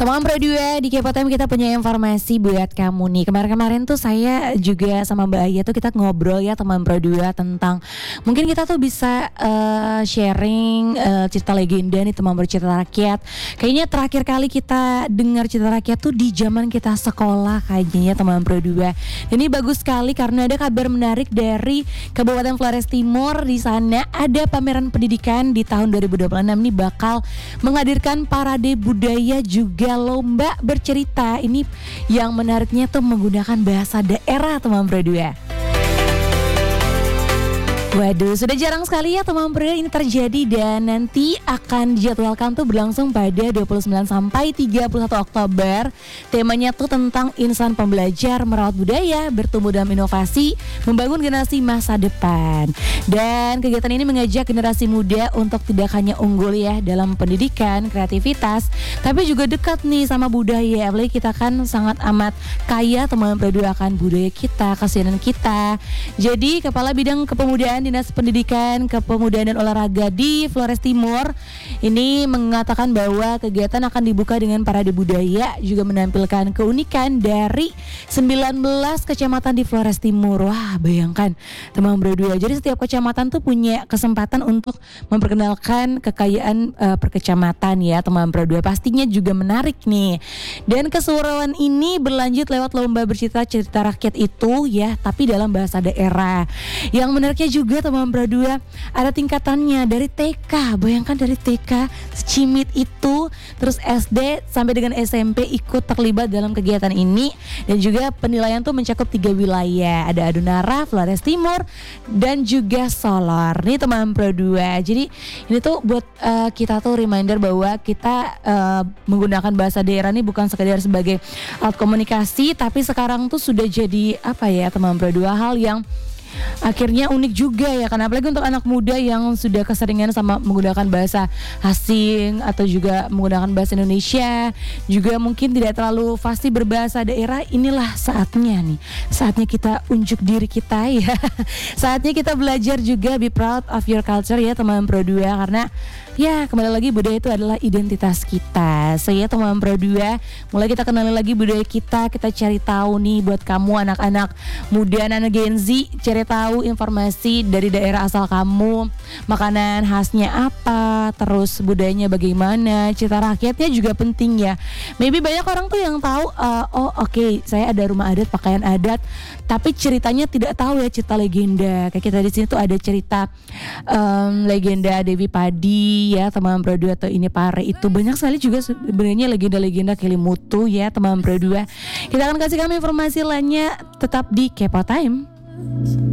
Teman Pro 2 di Kepo Time kita punya informasi buat kamu nih. Kemarin-kemarin tuh saya juga sama Mbak Aya tuh kita ngobrol ya teman Pro 2 tentang mungkin kita tuh bisa sharing cerita legenda nih teman bercerita rakyat. Kayaknya terakhir kali kita dengar cerita rakyat tuh di zaman kita sekolah kayaknya ya teman Pro 2. Ini bagus sekali karena ada kabar menarik dari Kabupaten Flores Timur. Di sana ada pameran pendidikan di tahun 2026 nih bakal menghadirkan parade budaya juga lomba bercerita. Ini yang menariknya tuh menggunakan bahasa daerah teman Pro 2. Waduh, sudah jarang sekali ya teman Pro ini terjadi dan nanti akan dijadwalkan tuh berlangsung pada 29 sampai 31 Oktober. Temanya tuh tentang insan pembelajar merawat budaya, bertumbuh dalam inovasi, membangun generasi masa depan. Dan kegiatan ini mengajak generasi muda untuk tidak hanya unggul ya dalam pendidikan, kreativitas, tapi juga dekat nih sama budaya. Apalagi kita kan sangat amat kaya teman Pro akan budaya kita, kesenian kita. Jadi Kepala Bidang Kepemudaan Dinas Pendidikan, Kepemudaan dan Olahraga di Flores Timur ini mengatakan bahwa kegiatan akan dibuka dengan parade budaya, juga menampilkan keunikan dari 19 kecamatan di Flores Timur. Wah, bayangkan teman berdua. Jadi setiap kecamatan tuh punya kesempatan untuk memperkenalkan kekayaan perkecamatan ya teman berdua. Pastinya juga menarik nih. Dan keseruan ini berlanjut lewat lomba bercerita rakyat itu ya, tapi dalam bahasa daerah. Yang menariknya juga teman berdua ada tingkatannya dari TK. Bayangkan dari TK Cimit itu, terus SD sampai dengan SMP ikut terlibat dalam kegiatan ini. Dan juga penilaian tuh mencakup 3 wilayah. Ada Adunara, Flores Timur dan juga Solor. Nih teman Pro 2. Jadi ini tuh buat kita tuh reminder bahwa kita menggunakan bahasa daerah ini bukan sekedar sebagai alat komunikasi, tapi sekarang tuh sudah jadi apa ya teman Pro 2, hal yang akhirnya unik juga ya kan, apalagi untuk anak muda yang sudah keseringan sama menggunakan bahasa asing atau juga menggunakan bahasa Indonesia, juga mungkin tidak terlalu fasih berbahasa daerah. Inilah saatnya nih, saatnya kita unjuk diri kita ya. Saatnya kita belajar juga, be proud of your culture ya teman Pro 2, karena ya kembali lagi budaya itu adalah identitas kita. Saya teman Pro 2, mulai kita kenali lagi budaya kita cari tahu nih buat kamu anak-anak muda, anak Gen Z, cari tahu informasi dari daerah asal kamu, makanan khasnya apa, terus budayanya bagaimana, cerita rakyatnya juga penting ya. Maybe banyak orang tuh yang tahu, oke, saya ada rumah adat, pakaian adat, tapi ceritanya tidak tahu ya cerita legenda. Kayak kita di sini tuh ada cerita legenda Dewi Padi ya teman Pro 2, atau ini Pare itu banyak sekali juga sebenarnya legenda-legenda Kelimutu ya teman Pro 2. Kita akan kasih kamu informasi lainnya tetap di Kepo Time.